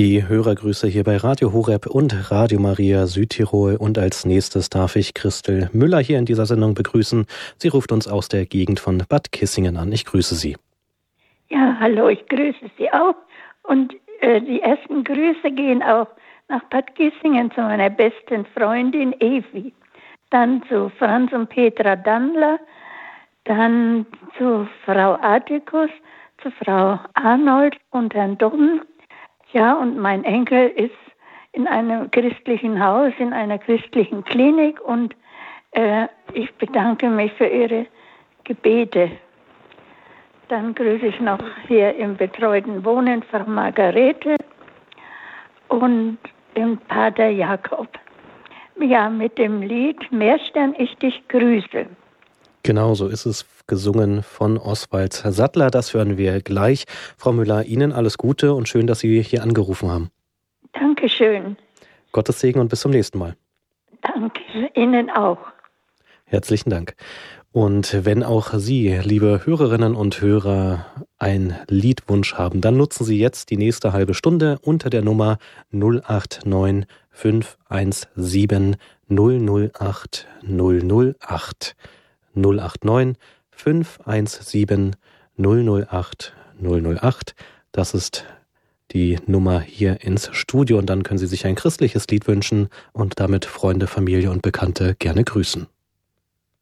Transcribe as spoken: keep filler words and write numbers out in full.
Die Hörergrüße hier bei Radio Horeb und Radio Maria Südtirol. Und als nächstes darf ich Christel Müller hier in dieser Sendung begrüßen. Sie ruft uns aus der Gegend von Bad Kissingen an. Ich grüße Sie. Ja, hallo, ich grüße Sie auch. Und äh, die ersten Grüße gehen auch nach Bad Kissingen zu meiner besten Freundin Evi. Dann zu Franz und Petra Dandler. Dann zu Frau Atticus, zu Frau Arnold und Herrn Dobben. Ja, und mein Enkel ist in einem christlichen Haus, in einer christlichen Klinik und äh, ich bedanke mich für Ihre Gebete. Dann grüße ich noch hier im betreuten Wohnen Frau Margarete und den Pater Jakob. Ja, mit dem Lied Meerstern, ich dich grüße. Genau, so ist es, gesungen von Oswald Sattler. Das hören wir gleich. Frau Müller, Ihnen alles Gute und schön, dass Sie hier angerufen haben. Dankeschön. Gottes Segen und bis zum nächsten Mal. Danke, Ihnen auch. Herzlichen Dank. Und wenn auch Sie, liebe Hörerinnen und Hörer, einen Liedwunsch haben, dann nutzen Sie jetzt die nächste halbe Stunde unter der Nummer null acht neun fünf eins sieben null null acht null null acht. null acht neun fünf eins sieben null null acht null null acht. Das ist die Nummer hier ins Studio und dann können Sie sich ein christliches Lied wünschen und damit Freunde, Familie und Bekannte gerne grüßen.